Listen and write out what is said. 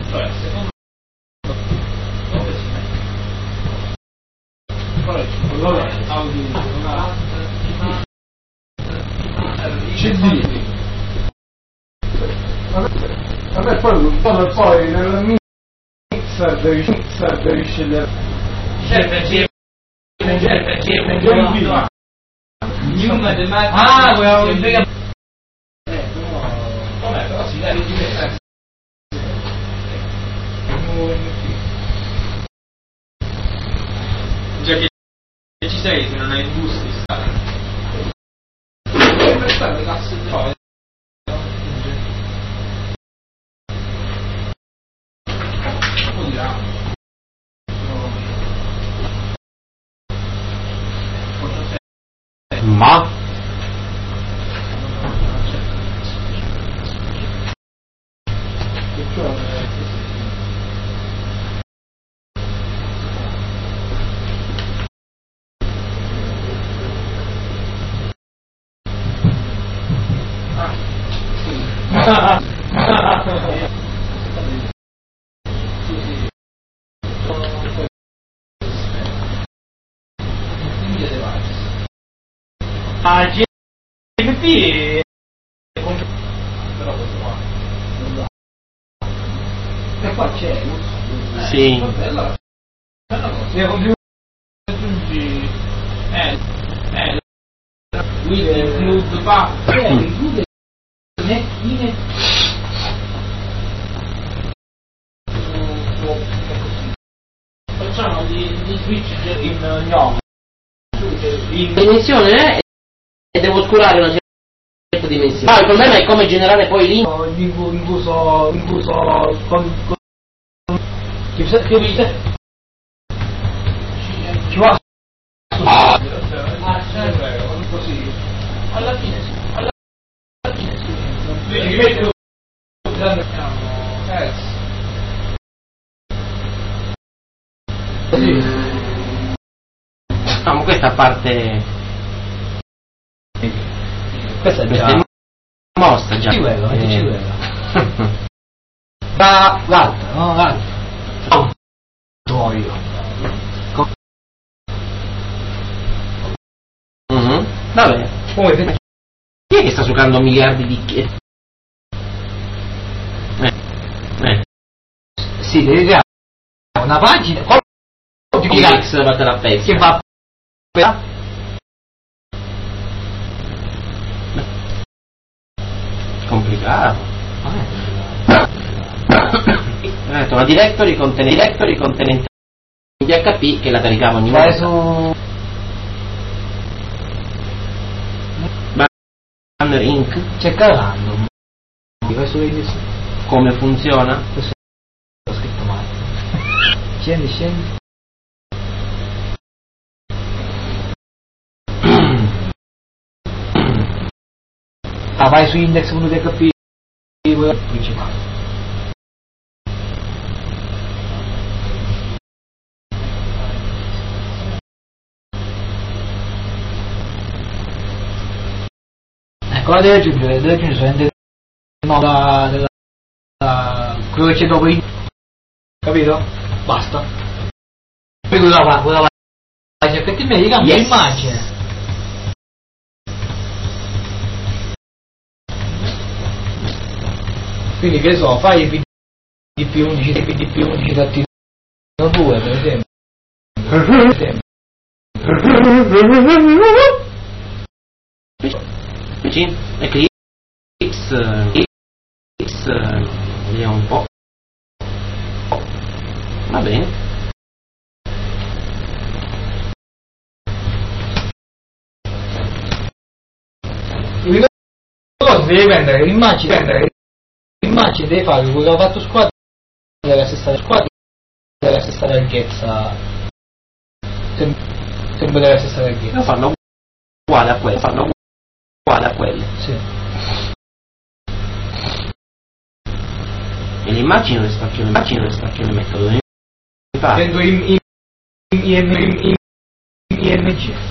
Cioè, secondo dove si mette? Allora, CD. Vabbè, poi nel mixer devi scegliere. Perché New Mathematics. Ah, volevo dire. Vabbè, però si deve diventare. Già che ci sei, se non hai il gusto di stare. Per stare cazzo di no. Ma GMP però questo qua e qua c'è sì. Vabbè, allora devo aggiungi with include include mettine facciamo di switch in gnome In dimensione e devo oscurare una certa dimensione. Ma il problema è come generare poi lì. Incluso con ci va così alla fine sì metti Diciamo questa parte. questa è Questa è mossa già. ci vuole. Va l'altra, no? L'altra. Io. Vabbè. Come Chi è che sta giocando miliardi di sì, devi creare una pagina di X batte la pezza che va complicato. Una directory contenente un PHP che la caricava ogni volta. su Banner Inc. c'è random. Questo vedi Come funziona? questo l'ho scritto male. Scendi. Vai su index.php principale. Ecco, la deve aggiungere solamente della quello che c'è dopo capito? Basta. Poi cosa va? Perché me gli cambia l'immagine. Quindi che so, fai PDP11 PDP11 tatti 2 per esempio. X vediamo un po'. Va bene. Devi prendere l'immagine, devi fare quello che ha fatto squadra della stessa larghezza, sempre della stessa larghezza. Devo farlo uguale a quelle. Sì. E le immagini dove spacchio le metto dove mi pare. Prendo IMG.